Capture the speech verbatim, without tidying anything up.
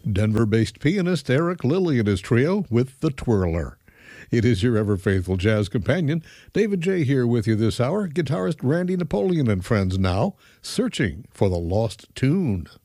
Denver-based pianist Eric Lilly and his trio with The Twirler. It is your ever-faithful jazz companion, David J. here with you this hour. Guitarist Randy Napoleon and friends now, searching for the lost tune.